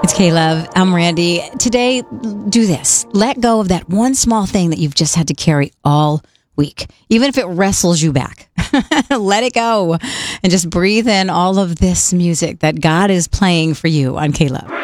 It's K-Love. I'm Randy. Today, do this. Let go of that one small thing that you've just had to carry all week, even if it wrestles you back. Let it go and just breathe in all of this music that God is playing for you on K-Love.